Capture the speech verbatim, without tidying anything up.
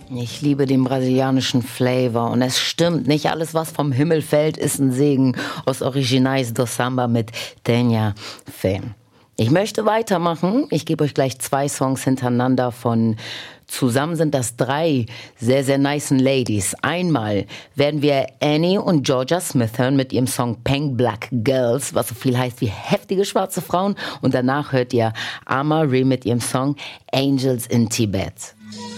Ich liebe den brasilianischen Flavor und es stimmt, nicht alles, was vom Himmel fällt, ist ein Segen. Os Originais do Samba mit Tenha Fé. Ich möchte weitermachen. Ich gebe euch gleich zwei Songs hintereinander von, zusammen sind das drei sehr, sehr nicen Ladies. Einmal werden wir Annie und Georgia Smith hören mit ihrem Song Pink Black Girls, was so viel heißt wie heftige schwarze Frauen. Und danach hört ihr Amarie mit ihrem Song Angels in Tibet.